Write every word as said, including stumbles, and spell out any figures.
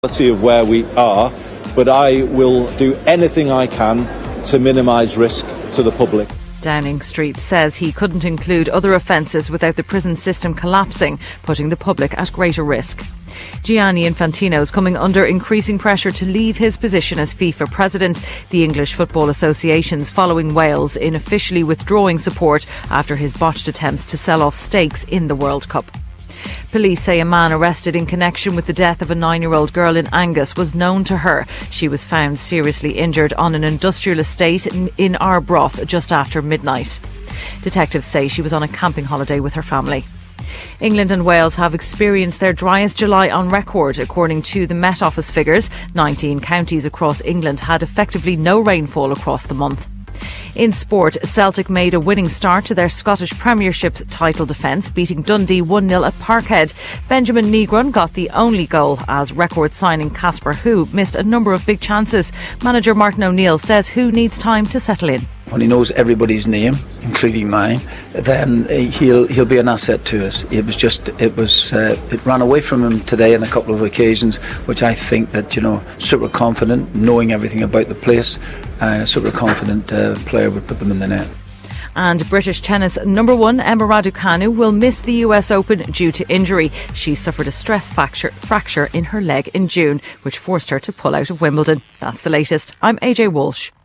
Of where we are, but I will do anything I can to minimise risk to the public. Downing Street says he couldn't include other offences without the prison system collapsing, putting the public at greater risk. Gianni Infantino is coming under increasing pressure to leave his position as FIFA president. The English Football Association's following Wales in officially withdrawing support after his botched attempts to sell off stakes in the World Cup. Police say a man arrested in connection with the death of a nine-year-old girl in Angus was known to her. She was found seriously injured on an industrial estate in Arbroath just after midnight. Detectives say she was on a camping holiday with her family. England and Wales have experienced their driest July on record. According to the Met Office figures, nineteen counties across England had effectively no rainfall across the month. In sport, Celtic made a winning start to their Scottish Premiership title defence, beating Dundee one nil at Parkhead. Benjamin Negron got the only goal as record signing Casper Hu missed a number of big chances. Manager Martin O'Neill says Hu needs time to settle in. When he knows everybody's name, including mine, then he'll he'll be an asset to us. It was just it was uh, it ran away from him today on a couple of occasions, which I think that, you know, super confident, knowing everything about the place, uh, super confident uh, player would put them in the net. And British tennis number one Emma Raducanu will miss the U S Open due to injury. She suffered a stress fracture, fracture in her leg in June, which forced her to pull out of Wimbledon. That's the latest. I'm A J Walsh.